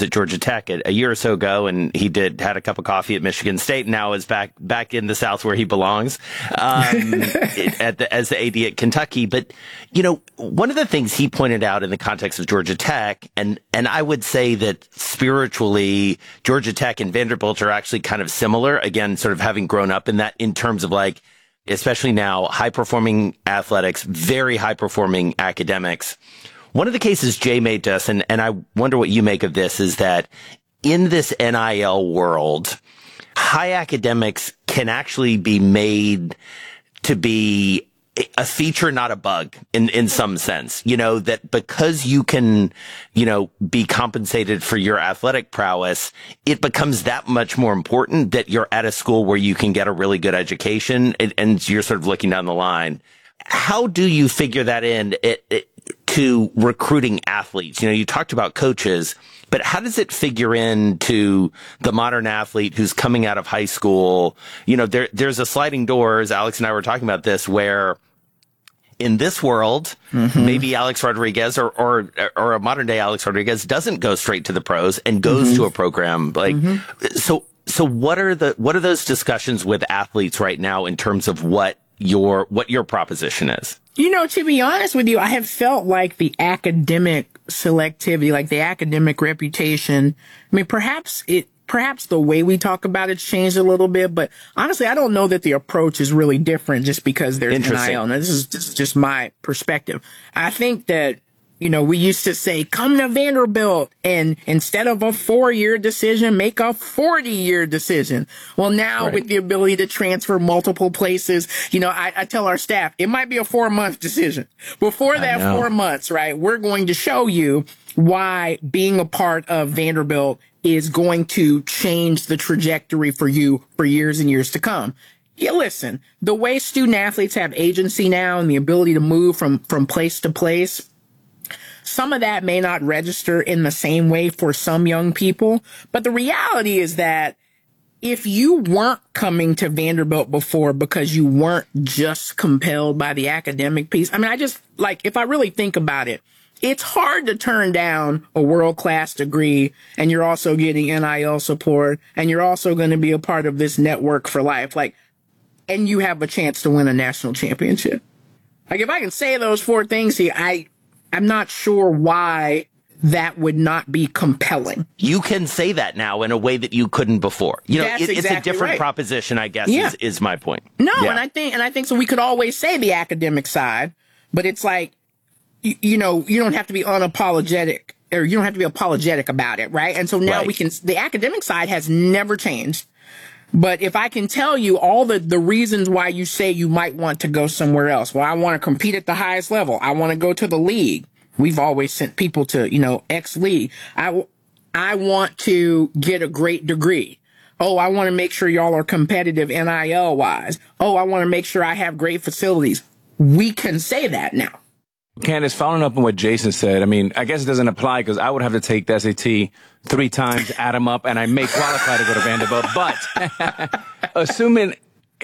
was at Georgia Tech a year or so ago, and he had a cup of coffee at Michigan State, and now is back in the South where he belongs, as the AD at Kentucky. But, one of the things he pointed out in the context of Georgia Tech, and I would say that spiritually, Georgia Tech and Vanderbilt are actually kind of similar, again, sort of having grown up in that, in terms of like, especially now, high-performing athletics, very high-performing academics. One of the cases Jay made to us, and I wonder what you make of this, is that in this NIL world, high academics can actually be made to be a feature, not a bug in some sense, that because you can, be compensated for your athletic prowess, it becomes that much more important that you're at a school where you can get a really good education and you're sort of looking down the line. How do you figure that in to recruiting athletes? You talked about coaches, but how does it figure into the modern athlete who's coming out of high school? There's a sliding doors. Alex and I were talking about this, where in this world, maybe Alex Rodriguez or a modern day Alex Rodriguez doesn't go straight to the pros and goes to a program so what are those discussions with athletes right now in terms of what your proposition is? To be honest with you, I have felt like the academic selectivity, like the academic reputation, perhaps the way we talk about it's changed a little bit, but honestly, I don't know that the approach is really different just because there's NIL. Now, this is just my perspective. I think that, we used to say, come to Vanderbilt, and instead of a 4-year decision, make a 40-year decision. Well, now with the ability to transfer multiple places, I tell our staff, it might be a 4-month decision. Before that 4 months, right, we're going to show you why being a part of Vanderbilt is going to change the trajectory for you for years and years to come. Yeah, listen, the way student athletes have agency now and the ability to move from place to place, some of that may not register in the same way for some young people. But the reality is that if you weren't coming to Vanderbilt before because you weren't just compelled by the academic piece, if I really think about it, it's hard to turn down a world-class degree, and you're also getting NIL support, and you're also going to be a part of this network for life, and you have a chance to win a national championship. If I can say those 4 things here, I'm not sure why that would not be compelling. You can say that now in a way that you couldn't before. It's a different proposition, I guess, is my point. No, and I think so. We could always say the academic side, but it's like, you don't have to be unapologetic, or you don't have to be apologetic about it, right? And so now the academic side has never changed. But if I can tell you all the reasons why you say you might want to go somewhere else, well, I want to compete at the highest level. I want to go to the league. We've always sent people to, X league. I want to get a great degree. Oh, I want to make sure y'all are competitive NIL wise. Oh, I want to make sure I have great facilities. We can say that now. Candace, following up on what Jason said, I guess it doesn't apply because I would have to take the SAT 3 times, add them up, and I may qualify to go to Vanderbilt. But assuming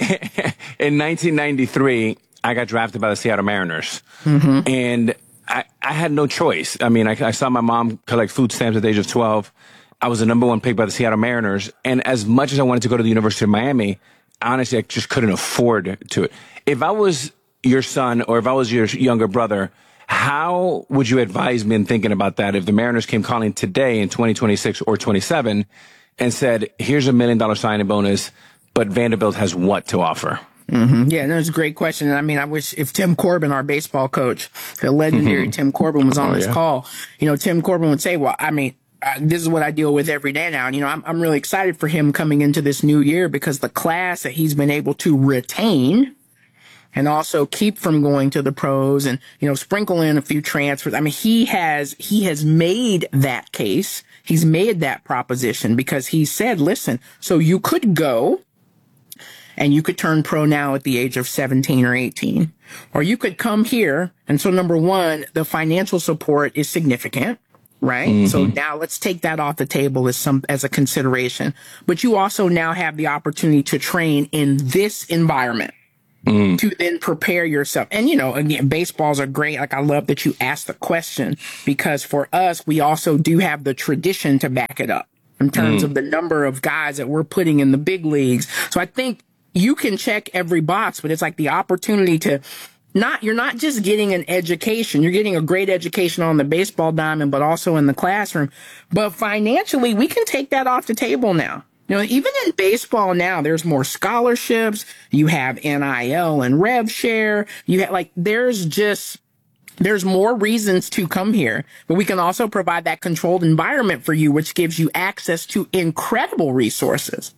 in 1993, I got drafted by the Seattle Mariners, and I had no choice. I saw my mom collect food stamps at the age of 12. I was the #1 pick by the Seattle Mariners. And as much as I wanted to go to the University of Miami, honestly, I just couldn't afford to. If I was your son, or if I was your younger brother, how would you advise me in thinking about that if the Mariners came calling today in 2026 or 27 and said, here's $1 million signing bonus, but Vanderbilt has what to offer? Yeah, that's a great question. I wish if Tim Corbin, our baseball coach, the legendary Tim Corbin, was on this call, Tim Corbin would say, well, this is what I deal with every day now. And, I'm really excited for him coming into this new year because the class that he's been able to retain and also keep from going to the pros and, sprinkle in a few transfers. He has made that case. He's made that proposition because he said, listen, so you could go and you could turn pro now at the age of 17 or 18, or you could come here. And so number one, the financial support is significant, right? So now let's take that off the table as a consideration, but you also now have the opportunity to train in this environment. to then prepare yourself. And, again, baseballs are great. Like, I love that you asked the question, because for us, we also do have the tradition to back it up in terms of the number of guys that we're putting in the big leagues. So I think you can check every box, but it's like the opportunity to you're not just getting an education. You're getting a great education on the baseball diamond, but also in the classroom. But financially, we can take that off the table now. Even in baseball now, there's more scholarships. You have NIL and rev share. You have there's more reasons to come here, but we can also provide that controlled environment for you, which gives you access to incredible resources.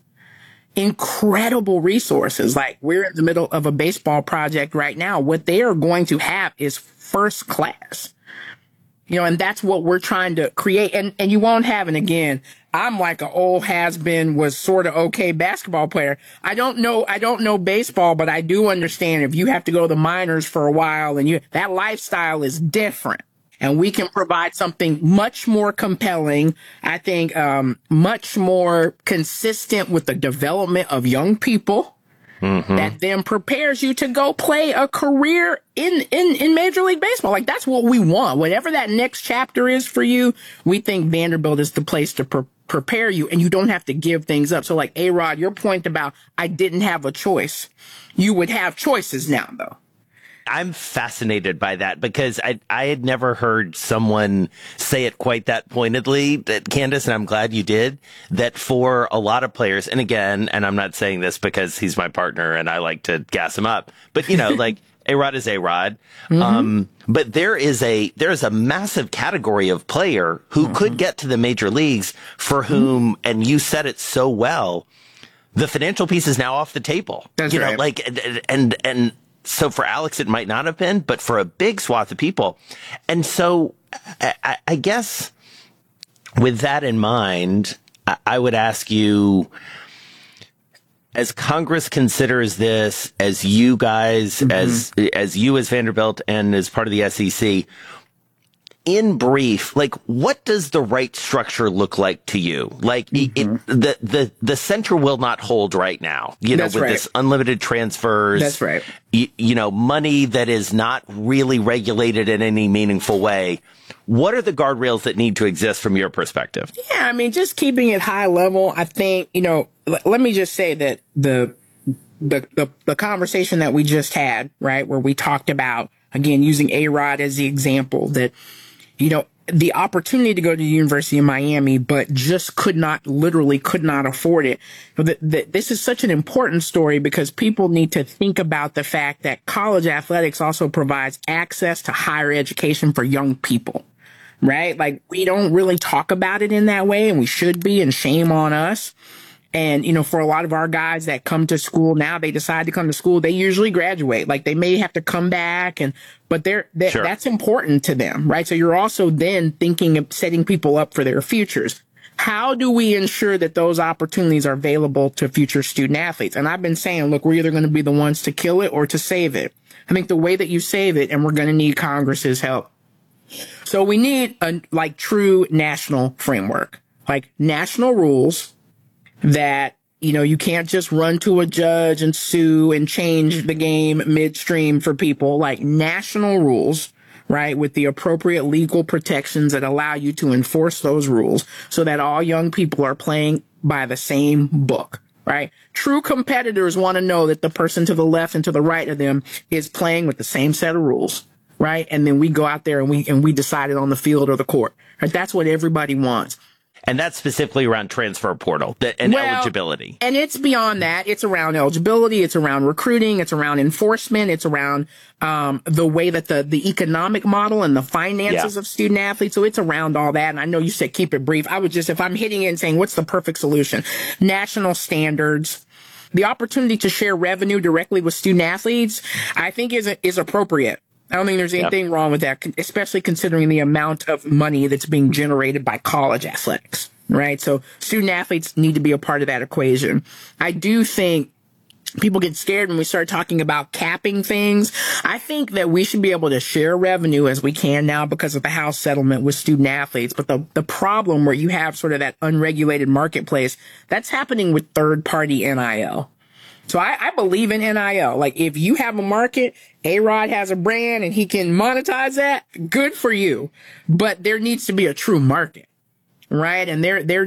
Like, we're in the middle of a baseball project right now. What they are going to have is first class. And that's what we're trying to create. And you won't have, and again, I'm like an old has-been, was sort of okay basketball player. I don't know baseball, but I do understand if you have to go to the minors for a while and that lifestyle is different. And we can provide something much more compelling, I think, much more consistent with the development of young people. That then prepares you to go play a career in Major League Baseball. Like, that's what we want. Whatever that next chapter is for you, we think Vanderbilt is the place to prepare you, and you don't have to give things up. So, like, A-Rod, your point about I didn't have a choice. You would have choices now, though. I'm fascinated by that, because I had never heard someone say it quite that pointedly, that, Candace, and I'm glad you did, that for a lot of players, and again, and I'm not saying this because he's my partner and I like to gas him up, but like A-Rod is A-Rod. But there is a massive category of player who could get to the major leagues for whom, and you said it so well, the financial piece is now off the table. That's right. And so for Alex, it might not have been, but for a big swath of people. And so I guess with that in mind, I would ask you, as Congress considers this, as you guys, as you as Vanderbilt and as part of the SEC, in brief, like, what does the right structure look like to you? Like, the center will not hold right now, That's with right. this unlimited transfers. That's right. Money that is not really regulated in any meaningful way. What are the guardrails that need to exist from your perspective? Yeah, I mean, just keeping it high level. I think, let me just say that the conversation that we just had, right, where we talked about, again, using A-Rod as the example, that, the opportunity to go to the University of Miami, but just could not afford it. This is such an important story, because people need to think about the fact that college athletics also provides access to higher education for young people, right? Like, we don't really talk about it in that way, and we should be, and shame on us. And, for a lot of our guys that come to school now, they decide to come to school, they usually graduate. Like, they may have to come back, but sure. That's important to them, right? So you're also then thinking of setting people up for their futures. How do we ensure that those opportunities are available to future student athletes? And I've been saying, look, we're either going to be the ones to kill it or to save it. I think the way that you save it, and we're going to need Congress's help. So we need a true national framework, like national rules that, you can't just run to a judge and sue and change the game midstream for people. Like, national rules, right, with the appropriate legal protections that allow you to enforce those rules, so that all young people are playing by the same book, right? True competitors want to know that the person to the left and to the right of them is playing with the same set of rules, right? And then we go out there and we decide it on the field or the court, right? That's what everybody wants. And that's specifically around transfer portal and eligibility. And it's beyond that. It's around eligibility. It's around recruiting. It's around enforcement. It's around the way that the economic model and the finances of student athletes. So it's around all that. And I know you said keep it brief. I would just, if I'm hitting it and saying what's the perfect solution, national standards, the opportunity to share revenue directly with student athletes, I think is appropriate. I don't think there's anything wrong with that, especially considering the amount of money that's being generated by college athletics, right? So student athletes need to be a part of that equation. I do think people get scared when we start talking about capping things. I think that we should be able to share revenue as we can now because of the House settlement with student athletes. But the problem where you have sort of that unregulated marketplace, that's happening with third-party NIL. So I believe in NIL. Like, if you have a market, A-Rod has a brand and he can monetize that, good for you. But there needs to be a true market, right? And there